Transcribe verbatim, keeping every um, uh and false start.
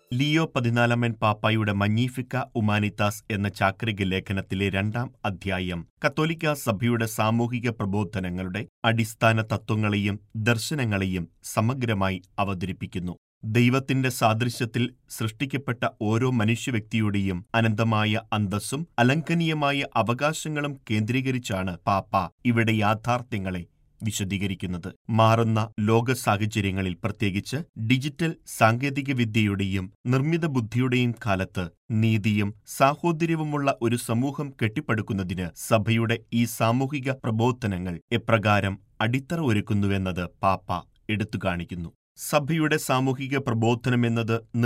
Leo പതിനാലാമൻ പാപ്പായുടെ മഗ്നിഫിക്ക ഉമാനിത്താസ് എന്ന ചാക്രിക ലേഖനത്തിലെ രണ്ടാം അധ്യായം കത്തോലിക്കാ സഭയുടെ സാമൂഹിക പ്രബോധനങ്ങളുടെ അടിസ്ഥാന തത്വങ്ങളെയും ദർശനങ്ങളെയും സമഗ്രമായി അവതരിപ്പിക്കുന്നു. ദൈവത്തിന്റെ സാദൃശ്യത്തിൽ സൃഷ്ടിക്കപ്പെട്ട ഓരോ മനുഷ്യവ്യക്തിയുടെയും അനന്തമായ അന്തസ്സും അലംഘനീയമായ അവകാശങ്ങളും കേന്ദ്രീകരിച്ചാണ് പാപ്പ ഇവിടെ യാഥാർത്ഥ്യങ്ങളെ വിശദീകരിക്കുന്നത്. മാറുന്ന ലോക സാഹചര്യങ്ങളിൽ, പ്രത്യേകിച്ച് ഡിജിറ്റൽ സാങ്കേതികവിദ്യയുടെയും നിർമ്മിത ബുദ്ധിയുടെയും കാലത്ത് നീതിയും സാഹോദര്യവുമുള്ള ഒരു സമൂഹം കെട്ടിപ്പടുക്കുന്നതിന് സഭയുടെ ഈ സാമൂഹിക പ്രബോധനങ്ങൾ എപ്രകാരം അടിത്തറ ഒരുക്കുന്നുവെന്നത് പാപ്പ എടുത്തുകാണിക്കുന്നു. സഭയുടെ സാമൂഹിക പ്രബോധനമെന്നത്